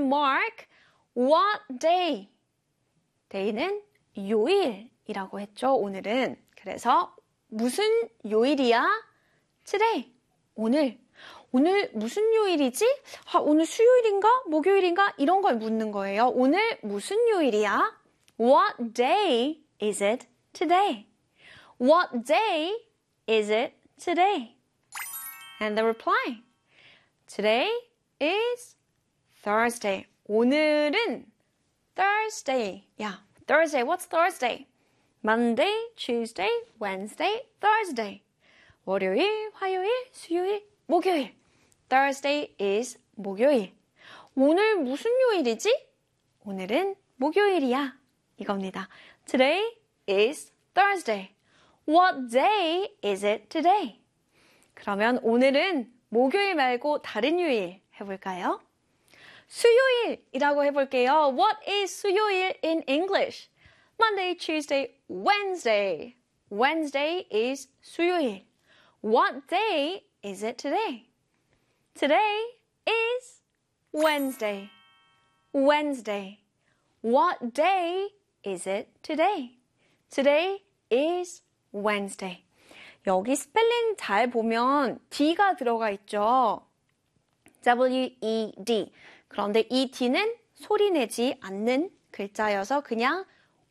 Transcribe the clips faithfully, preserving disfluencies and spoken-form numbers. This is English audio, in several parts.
mark what day? day는 요일이라고 했죠, 오늘은. 그래서 무슨 요일이야? today, 오늘. 오늘 무슨 요일이지? 아, 오늘 수요일인가? 목요일인가? 이런 걸 묻는 거예요. 오늘 무슨 요일이야? What day is it today? What day is it today? And the reply. Today is Thursday. 오늘은 Thursday. Yeah, Thursday. What's Thursday? Monday, Tuesday, Wednesday, Thursday. 월요일, 화요일, 수요일, 목요일. Thursday is 목요일. 오늘 무슨 요일이지? 오늘은 목요일이야. 이겁니다. Today is Thursday. What day is it today? 그러면 오늘은 목요일 말고 다른 요일 해볼까요? 수요일이라고 해볼게요. What is 수요일 in English? Monday, Tuesday, Wednesday. Wednesday is 수요일. What day is it today? Today is Wednesday. Wednesday. What day is it today? Today is Wednesday. 여기 스펠링 잘 보면 D가 들어가 있죠. W E D. 그런데 이 D는 소리 내지 않는 글자여서 그냥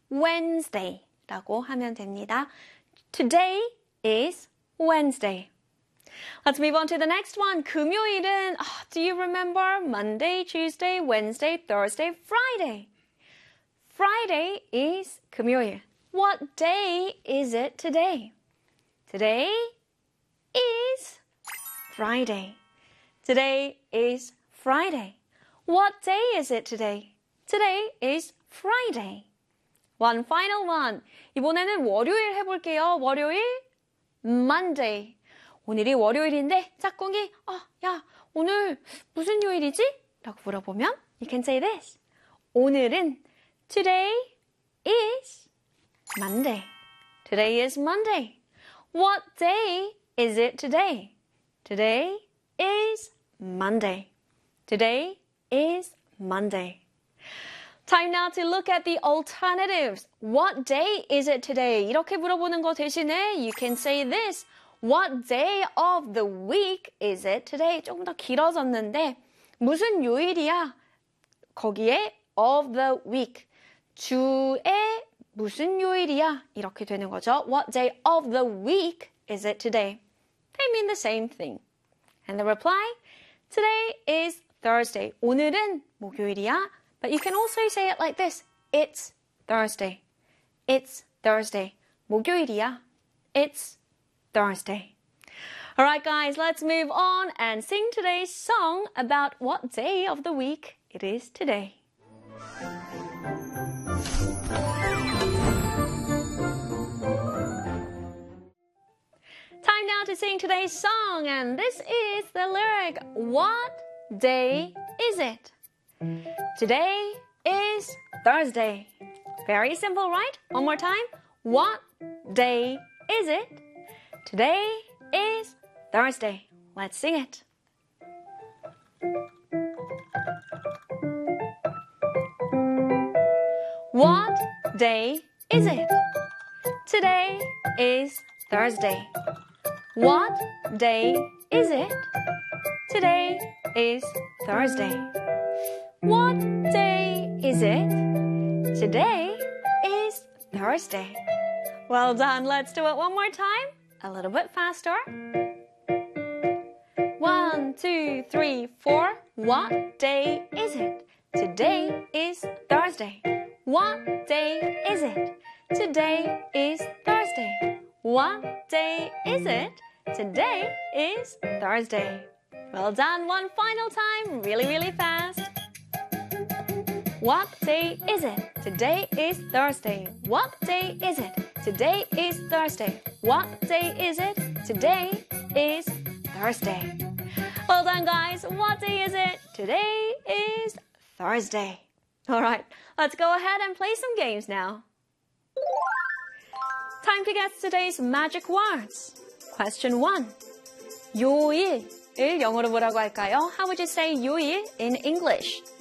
Wednesday라고 하면 됩니다. Today is Wednesday. Let's move on to the next one. 금요일은, oh, do you remember? Monday, Tuesday, Wednesday, Thursday, Friday. Friday is 금요일. What day is it today? Today is Friday. Today is Friday. What day is it today? Today is Friday. One final one. 이번에는 월요일 해볼게요. 월요일, Monday. 오늘이 월요일인데 짝꿍이 어, 야, 오늘 무슨 요일이지? 라고 물어보면 you can say this. 오늘은 Today is Monday. Today is Monday. What day is it today? Today is Monday. Today is Monday. Time now to look at the alternatives. What day is it today? 이렇게 물어보는 거 대신에 you can say this. What day of the week is it today? 조금 더 길어졌는데 무슨 요일이야? 거기에 of the week. 주의 무슨 요일이야? 이렇게 되는 거죠. What day of the week is it today? They mean the same thing. And the reply? Today is Thursday. 오늘은 목요일이야. But you can also say it like this. It's Thursday. It's Thursday. 목요일이야. It's Thursday. Alright guys, let's move on and sing today's song about what day of the week it is today. Time now to sing today's song, and this is the lyric. What day is it? Today is Thursday. Very simple, right? One more time. What day is it? Today is Thursday. Let's sing it. What day is it? Today is Thursday. What day is it? Today is Thursday. What day is it? Today is Thursday. Well done. Let's do it one more time. A little bit faster. One, two, three, four. What day is it? Today is Thursday. What day is it? Today is Thursday. What day is it? Today is Thursday. Well done. One final time. Really, really fast. What day is it? Today is Thursday. What day is it? Today is Thursday. What day is it? Today is Thursday. Well done, guys. What day is it? Today is Thursday. All right, let's go ahead and play some games now. Time to guess today's magic words. Question one. 요일을 영어로 뭐라고 할까요? How would you say 요일 in English?